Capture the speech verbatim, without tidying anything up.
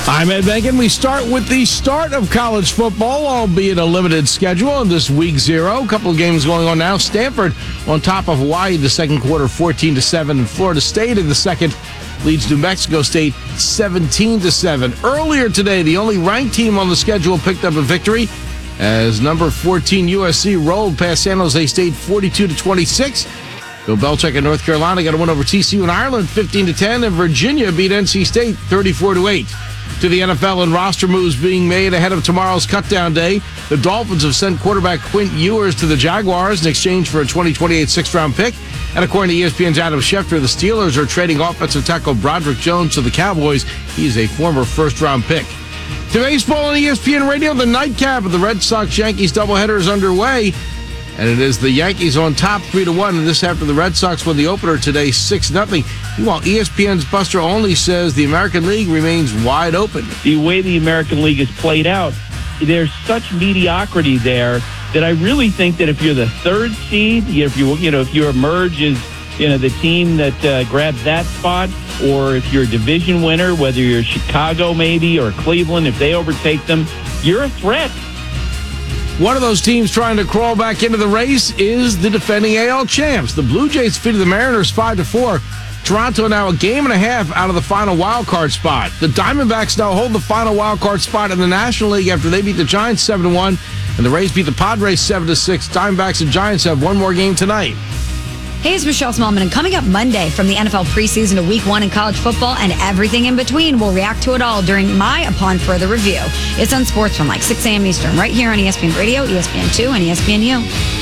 I'm Ed Benkin. We start with the start of college football, albeit a limited schedule in this week zero. A couple of games going on now. Stanford on top of Hawaii the second quarter, fourteen to seven. And Florida State in the second leads New Mexico State seventeen to seven. Earlier today, the only ranked team on the schedule picked up a victory as number fourteen U S C rolled past San Jose State forty-two to twenty-six. Bill Belichick in North Carolina got a win over T C U in Ireland fifteen to ten, and Virginia beat N C State thirty-four to eight. To the N F L and roster moves being made ahead of tomorrow's cutdown day. The Dolphins have sent quarterback Quint Ewers to the Jaguars in exchange for a twenty twenty-eight sixth-round pick. And according to E S P N's Adam Schefter, the Steelers are trading offensive tackle Broderick Jones to the Cowboys. He is a former first-round pick. To baseball on E S P N Radio, the nightcap of the Red Sox-Yankees doubleheader is underway. And it is the Yankees on top three to one, and this after the Red Sox won the opener today six nothing. Meanwhile, E S P N's Buster Olney says the American League remains wide open. The way the American League is played out, there's such mediocrity there that I really think that if you're the third seed, if you you know if you emerge as you know the team that uh, grabs that spot, or if you're a division winner, whether you're Chicago maybe or Cleveland, if they overtake them, you're a threat. One of those teams trying to crawl back into the race is the defending A L champs. The Blue Jays defeated the Mariners five to four. Toronto now a game and a half out of the final wild card spot. The Diamondbacks now hold the final wild card spot in the National League after they beat the Giants seven to one, and the Rays beat the Padres seven to six. Diamondbacks and Giants have one more game tonight. Hey, it's Michelle Smallman, and coming up Monday from the N F L preseason to week one in college football and everything in between, we'll react to it all during my Upon Further Review. It's on Sports from like six a.m. Eastern, right here on E S P N Radio, E S P N two, and E S P N U.